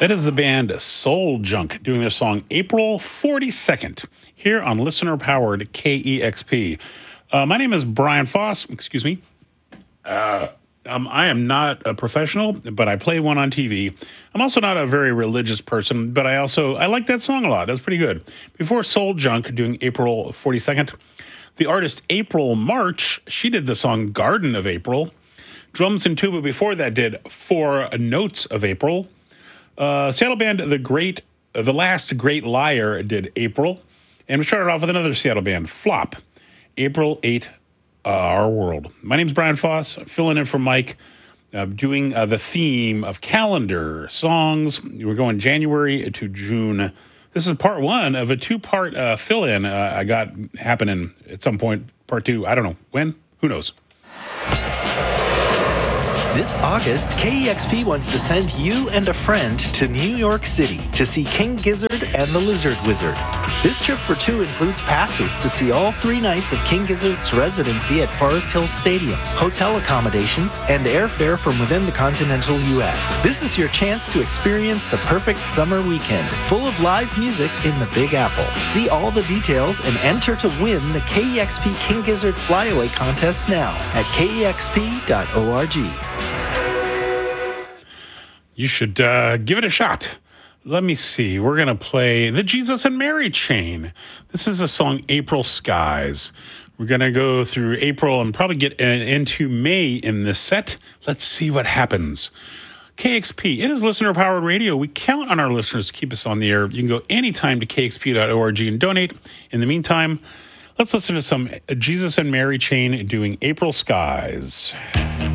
That is the band Soul Junk doing their song April 42nd here on listener powered KEXP. My name is Brian Foss. Excuse me. I am not a professional, but I play one on TV. I'm also not a very religious person, but I like that song a lot. That's pretty good. Before Soul Junk doing April 42nd, the artist April March, she did the song Garden of April. Drums and tuba before that did Four Notes of April. Seattle band The Last Great Liar did April. And we started off with another Seattle band, Flop, April 8, Our World. My name's Brian Foss, filling in for Mike, doing the theme of calendar songs. We're going January to June. This is part one of a two-part fill-in I got happening at some point. Part two, I don't know when. Who knows? This August, KEXP wants to send you and a friend to New York City to see King Gizzard and the Lizard Wizard. This trip for two includes passes to see all 3 nights of King Gizzard's residency at Forest Hills Stadium, hotel accommodations, and airfare from within the continental U.S. This is your chance to experience the perfect summer weekend, full of live music in the Big Apple. See all the details and enter to win the KEXP King Gizzard Flyaway Contest now at kexp.org. You should give it a shot. Let me see. We're going to play the Jesus and Mary Chain. This is a song, April Skies. We're going to go through April and probably get into May in this set. Let's see what happens. KXP, it is listener-powered radio. We count on our listeners to keep us on the air. You can go anytime to kexp.org and donate. In the meantime, let's listen to some Jesus and Mary Chain doing April Skies.